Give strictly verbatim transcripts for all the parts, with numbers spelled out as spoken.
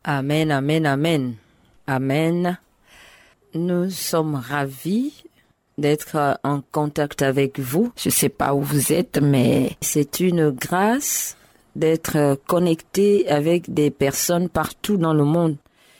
Amen, amen, amen. Amen. Nous sommes ravis d'être en contact avec vous. Je ne sais pas où vous êtes, mais c'est une grâce d'être connecté avec des personnes partout dans le monde.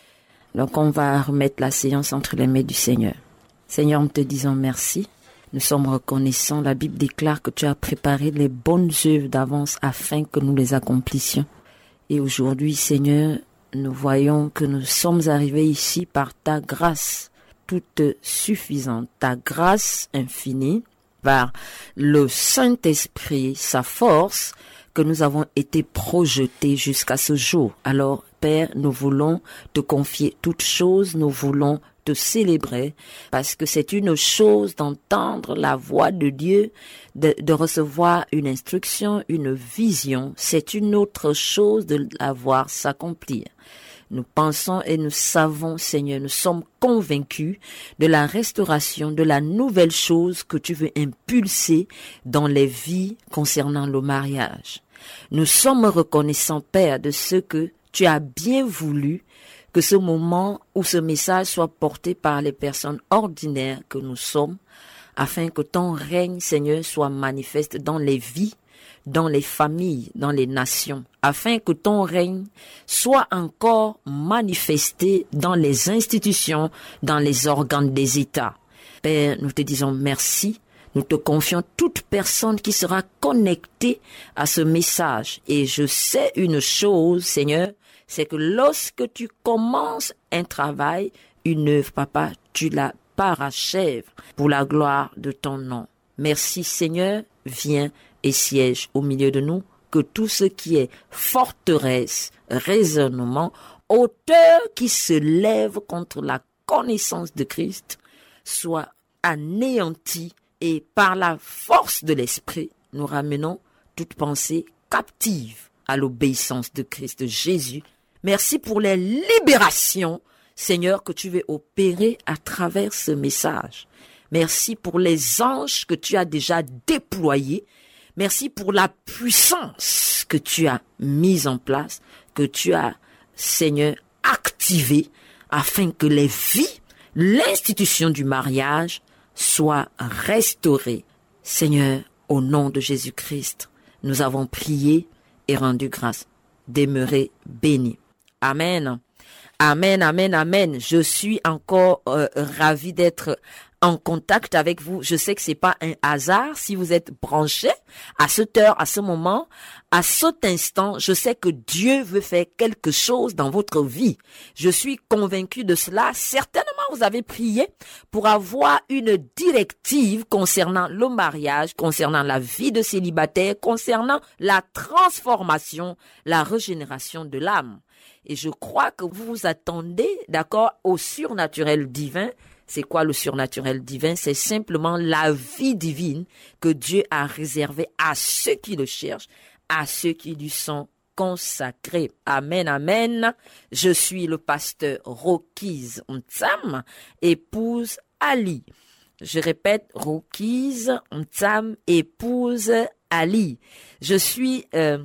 Donc on va remettre la séance entre les mains du Seigneur. Seigneur, nous te disons merci. Nous sommes reconnaissants. La Bible déclare que tu as préparé les bonnes œuvres d'avance afin que nous les accomplissions. Et aujourd'hui, Seigneur, nous voyons que nous sommes arrivés ici par ta grâce toute suffisante, ta grâce infinie, par le Saint-Esprit, sa force, que nous avons été projetés jusqu'à ce jour. Alors, Père, nous voulons te confier toutes choses, nous voulons te célébrer, parce que c'est une chose d'entendre la voix de Dieu, de, de recevoir une instruction, une vision. C'est une autre chose de la voir s'accomplir. Nous pensons et nous savons, Seigneur, nous sommes convaincus de la restauration, de la nouvelle chose que tu veux impulser dans les vies concernant le mariage. Nous sommes reconnaissants, Père, de ce que tu as bien voulu que ce moment où ce message soit porté par les personnes ordinaires que nous sommes, afin que ton règne, Seigneur, soit manifeste dans les vies, dans les familles, dans les nations, afin que ton règne soit encore manifesté dans les institutions, dans les organes des États. Père, nous te disons merci. Nous te confions toute personne qui sera connectée à ce message. Et je sais une chose, Seigneur, c'est que lorsque tu commences un travail, une œuvre, Papa, tu la parachèves pour la gloire de ton nom. Merci, Seigneur, viens et siège au milieu de nous, que tout ce qui est forteresse, raisonnement, hauteur qui se lève contre la connaissance de Christ soit anéanti. Et par la force de l'Esprit, nous ramenons toute pensée captive à l'obéissance de Christ Jésus. Merci pour les libérations, Seigneur, que tu veux opérer à travers ce message. Merci pour les anges que tu as déjà déployés. Merci pour la puissance que tu as mise en place, que tu as, Seigneur, activée, afin que les vies, l'institution du mariage, soit restaurée. Seigneur, au nom de Jésus-Christ, nous avons prié et rendu grâce. Demeurez bénis. Amen. Amen, amen, amen. Je suis encore euh, ravi d'être en contact avec vous. Je sais que c'est pas un hasard si vous êtes branchés à cette heure, à ce moment, à cet instant. Je sais que Dieu veut faire quelque chose dans votre vie. Je suis convaincu de cela. Certainement, vous avez prié pour avoir une directive concernant le mariage, concernant la vie de célibataire, concernant la transformation, la régénération de l'âme. Et je crois que vous vous attendez, d'accord, au surnaturel divin. C'est quoi le surnaturel divin? C'est simplement la vie divine que Dieu a réservée à ceux qui le cherchent, à ceux qui lui sont consacrés. Amen, amen. Je suis le pasteur Rocky's Ntsam, épouse Ali. Je répète, Rocky's Ntsam, épouse Ali. Je suis... Euh,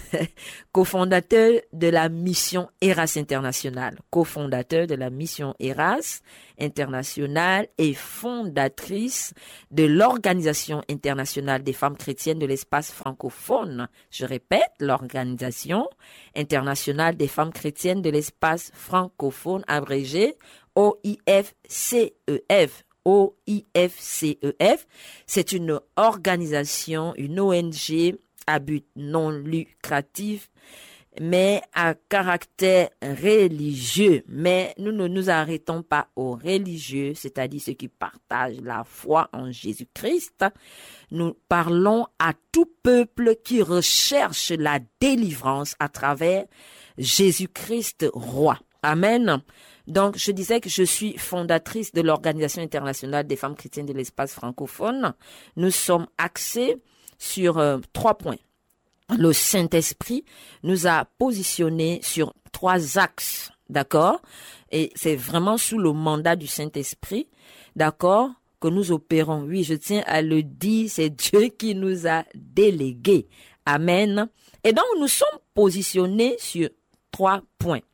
cofondateur de la mission Eras International, cofondateur de la mission Eras International et fondatrice de l'Organisation internationale des femmes chrétiennes de l'espace francophone. Je répète, l'Organisation internationale des femmes chrétiennes de l'espace francophone, abrégé O I F C E F. O I F C E F, c'est une organisation, une O N G à but non lucratif, mais à caractère religieux. Mais nous ne nous arrêtons pas aux religieux, c'est-à-dire ceux qui partagent la foi en Jésus-Christ. Nous parlons à tout peuple qui recherche la délivrance à travers Jésus-Christ roi. Amen. Donc, je disais que je suis fondatrice de l'Organisation internationale des femmes chrétiennes de l'espace francophone. Nous sommes axés sur euh, trois points. Le Saint-Esprit nous a positionnés sur trois axes, d'accord? Et c'est vraiment sous le mandat du Saint-Esprit, d'accord, que nous opérons. Oui, je tiens à le dire, c'est Dieu qui nous a délégués. Amen. Et donc, nous sommes positionnés sur trois points.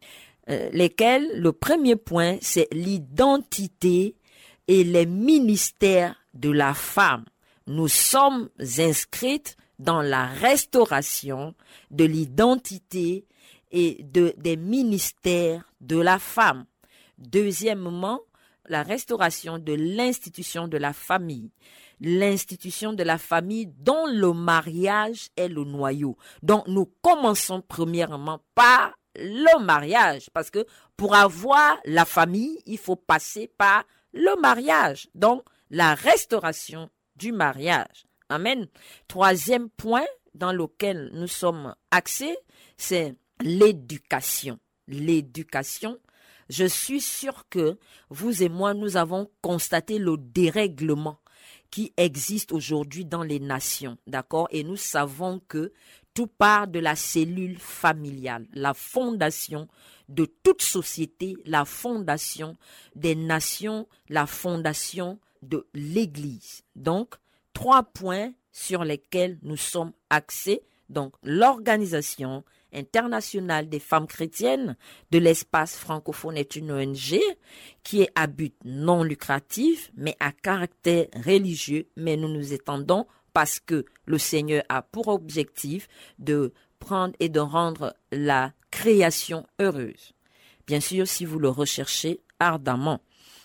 euh, lesquels, le premier point, c'est l'identité et les ministères de la femme. Nous sommes inscrites dans la restauration de l'identité et de, des ministères de la femme. Deuxièmement, la restauration de l'institution de la famille. L'institution de la famille dont le mariage est le noyau. Donc, nous commençons premièrement par le mariage, parce que pour avoir la famille, il faut passer par le mariage. Donc, la restauration du mariage. Amen. Troisième point dans lequel nous sommes axés, c'est l'éducation. L'éducation. Je suis sûr que vous et moi, nous avons constaté le dérèglement qui existe aujourd'hui dans les nations, d'accord? Et nous savons que tout part de la cellule familiale, la fondation de toute société, la fondation des nations, la fondation de l'Église. Donc, trois points sur lesquels nous sommes axés. Donc, l'organisation internationale des femmes chrétiennes de l'espace francophone est une O N G qui est à but non lucratif, mais à caractère religieux. Mais nous nous étendons parce que le Seigneur a pour objectif de prendre et de rendre la création heureuse. Bien sûr, si vous le recherchez ardemment.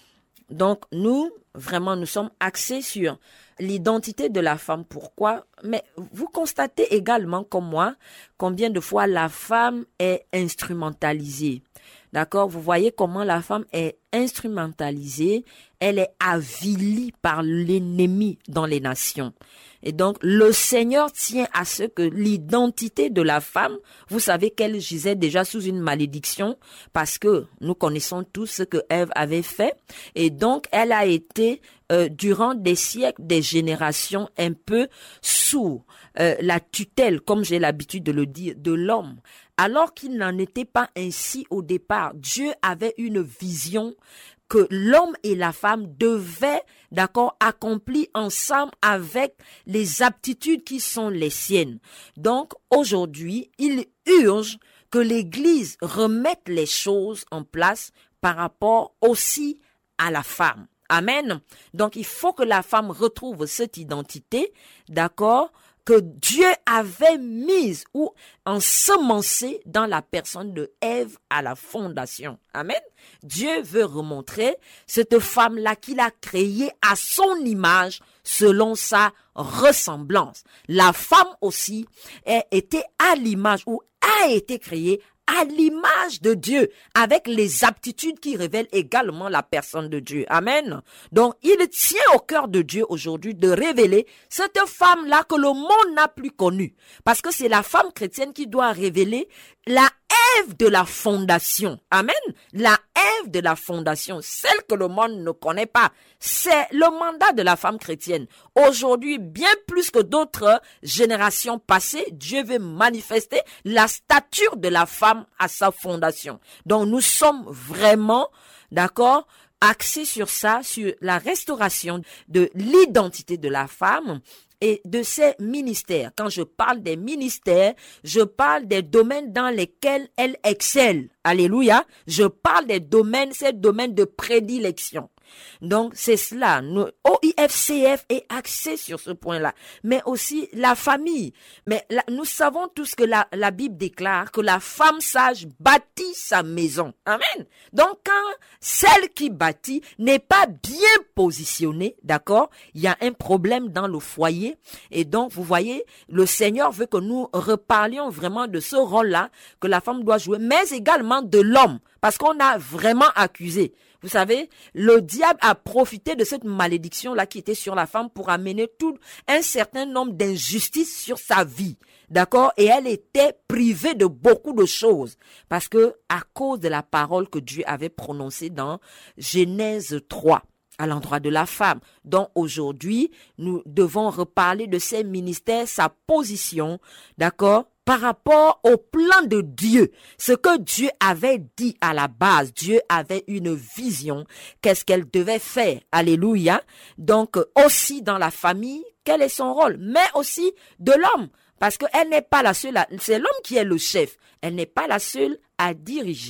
Donc, nous, vraiment, nous sommes axés sur l'identité de la femme. Pourquoi? Mais vous constatez également, comme moi, combien de fois la femme est instrumentalisée. D'accord? Vous voyez comment la femme est instrumentalisée, elle est avilie par l'ennemi dans les nations. Et donc, le Seigneur tient à ce que l'identité de la femme, vous savez qu'elle gisait déjà sous une malédiction parce que nous connaissons tous ce que Ève avait fait. Et donc, elle a été, euh, durant des siècles, des générations, un peu sous euh, la tutelle, comme j'ai l'habitude de le dire, de l'homme. Alors qu'il n'en était pas ainsi au départ. Dieu avait une vision que l'homme et la femme devaient, d'accord, accomplir ensemble avec les aptitudes qui sont les siennes. Donc, aujourd'hui, il urge que l'Église remette les choses en place par rapport aussi à la femme. Amen. Donc, il faut que la femme retrouve cette identité, d'accord, que Dieu avait mise ou ensemencée dans la personne de Ève à la fondation. Amen. Dieu veut remontrer cette femme-là qu'il a créée à son image selon sa ressemblance. La femme aussi a été à l'image ou a été créée à l'image de Dieu, avec les aptitudes qui révèlent également la personne de Dieu. Amen. Donc, il tient au cœur de Dieu aujourd'hui de révéler cette femme-là que le monde n'a plus connue. Parce que c'est la femme chrétienne qui doit révéler la Ève de la fondation. Amen. La Ève de la fondation, celle que le monde ne connaît pas. C'est le mandat de la femme chrétienne. Aujourd'hui, bien plus que d'autres générations passées, Dieu veut manifester la stature de la femme à sa fondation. Donc, nous sommes vraiment, d'accord, axés sur ça, sur la restauration de l'identité de la femme et de ses ministères. Quand je parle des ministères, je parle des domaines dans lesquels elle excelle. Alléluia. Je parle des domaines, ces domaines de prédilection. Donc, c'est cela. Nous, O I F C F est axé sur ce point-là. Mais aussi la famille. Mais la, nous savons tous que la, la Bible déclare que la femme sage bâtit sa maison. Amen. Donc, quand celle qui bâtit n'est pas bien positionnée, d'accord, il y a un problème dans le foyer. Et donc, vous voyez, le Seigneur veut que nous reparlions vraiment de ce rôle-là que la femme doit jouer, mais également de l'homme. Parce qu'on a vraiment accusé. Vous savez, le diable a profité de cette malédiction-là qui était sur la femme pour amener tout un certain nombre d'injustices sur sa vie. D'accord? Et elle était privée de beaucoup de choses. Parce que, à cause de la parole que Dieu avait prononcée dans Genèse trois, à l'endroit de la femme. Donc, aujourd'hui, nous devons reparler de ses ministères, sa position, d'accord? Par rapport au plan de Dieu, ce que Dieu avait dit à la base, Dieu avait une vision, qu'est-ce qu'elle devait faire, alléluia. Donc aussi dans la famille, quel est son rôle, mais aussi de l'homme, parce qu'elle n'est pas la seule, à, c'est l'homme qui est le chef, elle n'est pas la seule à diriger.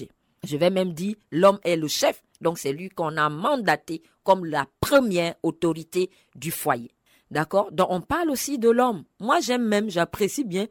Je vais même dire, l'homme est le chef. Donc, c'est lui qu'on a mandaté comme la première autorité du foyer. D'accord? Donc, on parle aussi de l'homme. Moi, j'aime même, j'apprécie bien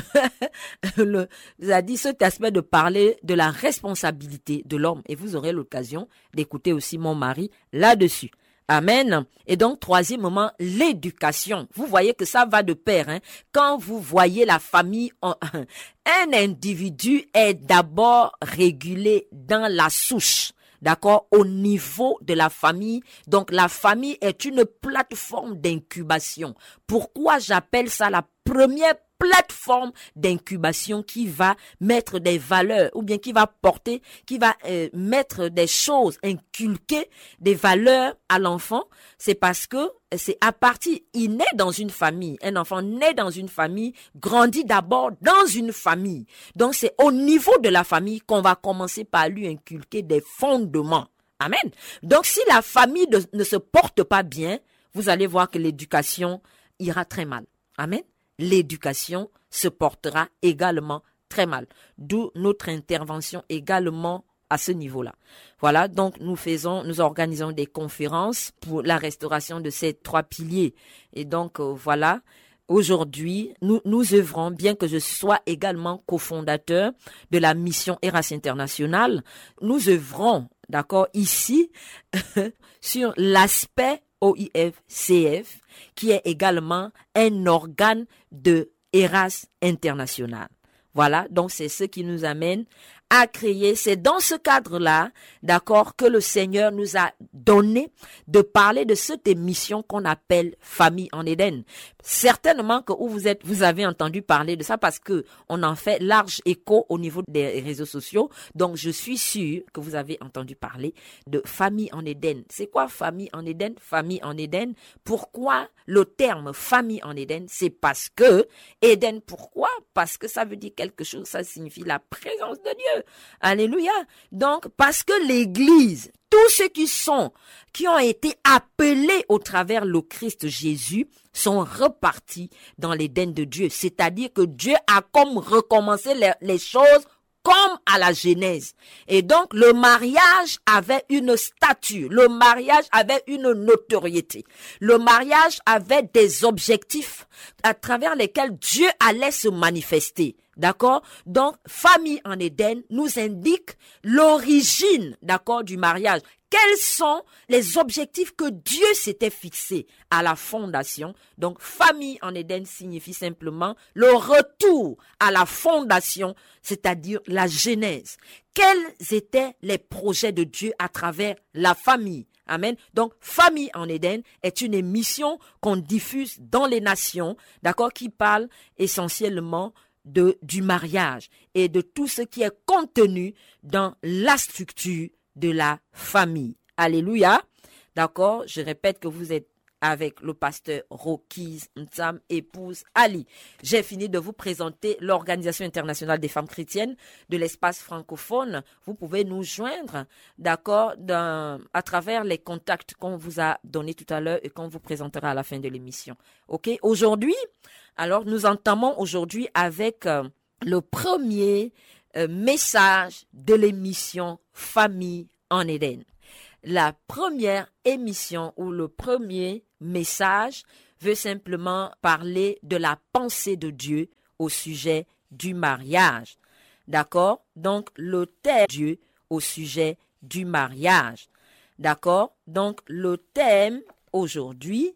le, vous a dit cet aspect de parler de la responsabilité de l'homme. Et vous aurez l'occasion d'écouter aussi mon mari là-dessus. Amen. Et donc, troisièmement, l'éducation. Vous voyez que ça va de pair. Hein? Quand vous voyez la famille, en, un individu est d'abord régulé dans la souche. D'accord, au niveau de la famille. Donc, la famille est une plateforme d'incubation. Pourquoi j'appelle ça la première plateforme d'incubation qui va mettre des valeurs ou bien qui va porter, qui va euh, mettre des choses, inculquer des valeurs à l'enfant? C'est parce que c'est à partir, il naît dans une famille. Un enfant naît dans une famille, grandit d'abord dans une famille. Donc, c'est au niveau de la famille qu'on va commencer par lui inculquer des fondements. Amen. Donc, si la famille de, ne se porte pas bien, vous allez voir que l'éducation ira très mal. Amen. L'éducation se portera également très mal. D'où notre intervention également à ce niveau-là. Voilà, donc nous faisons, nous organisons des conférences pour la restauration de ces trois piliers. Et donc, euh, voilà, aujourd'hui, nous, nous œuvrons, bien que je sois également cofondateur de la mission Eras International, nous œuvrons, d'accord, ici, sur l'aspect O I F C F, qui est également un organe de Eras International. Voilà, donc c'est ce qui nous amène à créer, c'est dans ce cadre-là, d'accord, que le Seigneur nous a donné de parler de cette émission qu'on appelle Famille en Éden. Certainement que où vous êtes, vous avez entendu parler de ça parce que on en fait large écho au niveau des réseaux sociaux. Donc, je suis sûre que vous avez entendu parler de Famille en Éden. C'est quoi Famille en Éden? Famille en Éden. Pourquoi le terme Famille en Éden? C'est parce que Éden, pourquoi? Parce que ça veut dire quelque chose, ça signifie la présence de Dieu. Alléluia. Donc, parce que l'Église, tous ceux qui sont, qui ont été appelés au travers le Christ Jésus, sont repartis dans l'Éden de Dieu. C'est-à-dire que Dieu a comme recommencé les, les choses comme à la Genèse. Et donc, le mariage avait une statue. Le mariage avait une notoriété. Le mariage avait des objectifs à travers lesquels Dieu allait se manifester. D'accord? Donc, Famille en Éden nous indique l'origine, d'accord, du mariage. Quels sont les objectifs que Dieu s'était fixés à la fondation? Donc, Famille en Éden signifie simplement le retour à la fondation, c'est-à-dire la Genèse. Quels étaient les projets de Dieu à travers la famille? Amen. Donc, Famille en Éden est une émission qu'on diffuse dans les nations, d'accord, qui parle essentiellement de, du mariage et de tout ce qui est contenu dans la structure de la famille. Alléluia. D'accord, je répète que vous êtes avec le pasteur Rokis Ntsam, épouse Ali. J'ai fini de vous présenter l'Organisation internationale des femmes chrétiennes de l'espace francophone. Vous pouvez nous joindre, d'accord, dans, à travers les contacts qu'on vous a donnés tout à l'heure et qu'on vous présentera à la fin de l'émission. Ok, aujourd'hui, alors nous entamons aujourd'hui avec euh, le premier euh, message de l'émission Famille en Éden. La première émission ou le premier message veut simplement parler de la pensée de Dieu au sujet du mariage. D'accord? Donc, le thème de Dieu au sujet du mariage. D'accord? Donc, le thème aujourd'hui